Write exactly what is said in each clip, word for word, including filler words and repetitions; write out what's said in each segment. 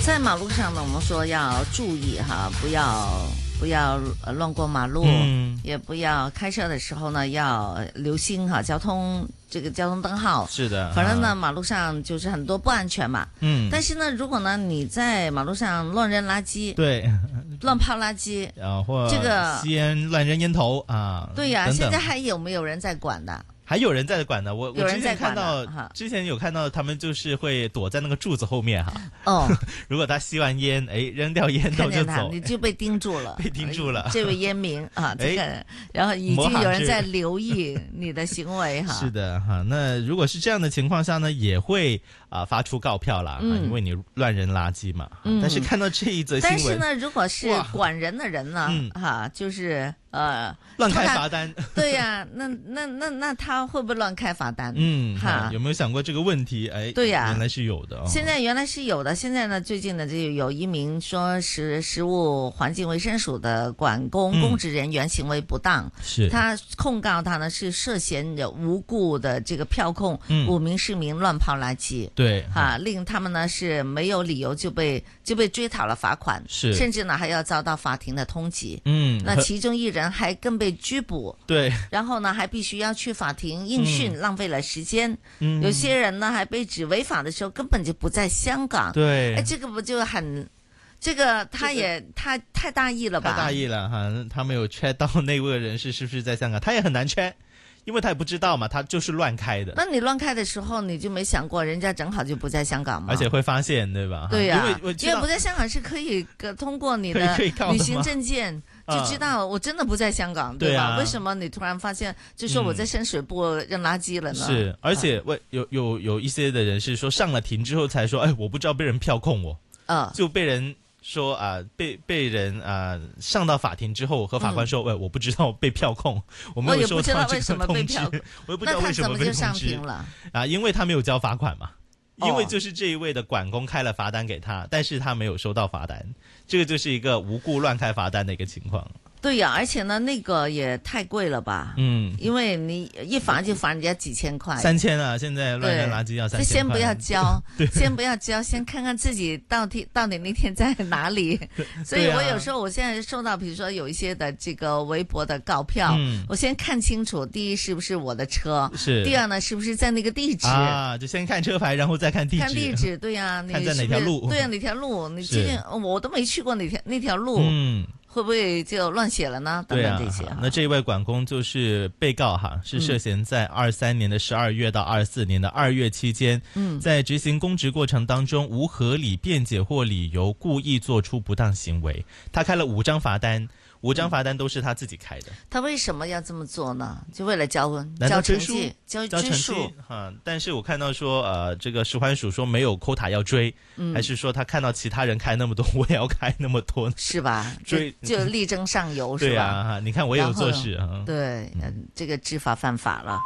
在马路上呢，我们说要注意哈，不要不要乱过马路，嗯，也不要开车的时候呢要留心哈，交通这个交通灯号。 是的， 反正呢，马路上就是很多不安全嘛。嗯，但是呢，如果呢你在马路上乱扔垃圾， 对， 乱抛垃圾， 啊，或这个吸烟、乱扔烟头啊， 对呀、啊， 现在还有没有人在管的？ 还有人在管呢，我我之前看到，之前有看到他们就是会躲在那个柱子后面哈。哦，如果他吸完烟，哎，扔掉烟头就走， 你就被盯住了， 被盯住了。 这位烟民啊，这个，然后已经有人在留意你的行为哈。 是的哈，那如果是这样的情况下呢，也会啊、呃、发出告票啦、嗯，因为你乱扔垃圾嘛。嗯、但是看到这一则新闻， 但是呢，如果是管人的人呢，嗯、哈，就是呃乱开罚单。 对呀、啊，那那那那他。他会不会乱开罚单？ 嗯，哈，有没有想过这个问题？哎， 对呀、啊， 原来是有的、哦。 现在原来是有的，现在呢，最近呢，就有一名说是食物环境卫生署的管工、嗯、公职人员行为不当， 是他控告他呢是涉嫌有无故的这个票控、嗯、五名市民乱抛垃圾， 对， 哈，令他们呢是没有理由就被就被追讨了罚款， 是， 甚至呢还要遭到法庭的通缉， 嗯， 那其中一人还更被拘捕， 对， 然后呢还必须要去法庭。应讯、嗯、浪费了时间、嗯，有些人呢还被指违法的时候根本就不在香港。 对， 哎，这个不就很，这个他也、这个、太太大意了吧？ 太大意了哈！他没有 check 到那位人士是不是在香港，他也很难 check，因为他也不知道嘛，他就是乱开的。 那你乱开的时候，你就没想过人家正好就不在香港吗？ 而且会发现，对吧？ 对呀、啊， 因为因为不在香港是可以通过你的旅行证件。就知道我真的不在香港，对吧？ 对啊、 为什么你突然发现就说我在深水埗扔垃圾了呢？ 嗯、是，而且为有有有一些的人是说上了庭之后才说，哎，我不知道被人票控我，啊、嗯，就被人说啊、呃，被被人啊、呃、上到法庭之后和法官说，喂、嗯，我不知道被票控，我没有收到这个通知，我也不知道为什么被通知啊，因为他没有交罚款嘛。因为就是这一位的管工开了罚单给他，但是他没有收到罚单，这个就是一个无故乱开罚单的一个情况。 对呀、啊，而且呢，那个也太贵了吧？嗯，因为你一罚就罚人家几千块， 三千啊！现在乱扔垃圾要三千块。 先不要交，先不要交，先看看自己到底到底那天在哪里。所以我有时候我现在收到，比如说有一些的这个微博的告票，嗯、我先看清楚，第一是不是我的车， 是第二呢是不是在那个地址啊？就先看车牌，然后再看地址。 看地址，对呀、啊，你看在哪条路？ 对呀、啊，哪条路？你最近我都没去过那条那条路。嗯。会不会就乱写了呢？等等这些、啊。 那这一位管工就是被告哈，是涉嫌在二三年的十二月到二四年的二月期间，嗯，在执行公职过程当中无合理辩解或理由故意做出不当行为，他开了五张罚单。五张罚单都是他自己开的、嗯， 他为什么要这么做呢？就为了交交成绩、交交成绩哈。但是我看到说，呃，这个食环署说没有 quota 要追、嗯，还是说他看到其他人开那么多，我也要开那么多， 是吧？ 追就力争上游，是吧？ 对啊，你看我也有做事啊。 对、嗯，这个知法犯法了。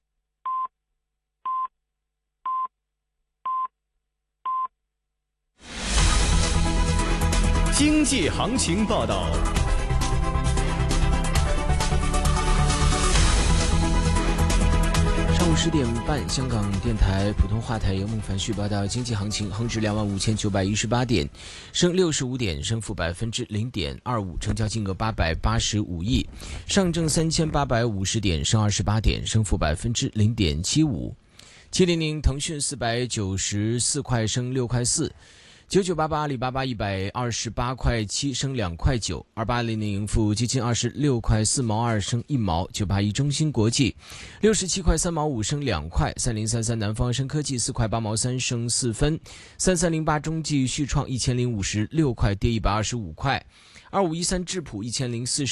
经济行情报道。上午十点半，香港电台普通话台由孟凡旭报道经济行情。恒指两万五千九百一十八点，升六十五点，升幅百分之零点二五，成交金额八百八十五亿。上证三千八百五十点，升二十八点，升幅百分之零点七五。七零零腾讯四百九十四块，升六块四。九九八八阿里巴巴一百二十八块七，升两块九。二八零零盈富基金二十六块四毛二，升一毛。九八一中芯国际六十七块三毛五，升两块。三零三三南方生科技四块八毛三，升四分。三三零八中继续创一千零五十六块，跌一百二十五块。二五一三智普一千零四十。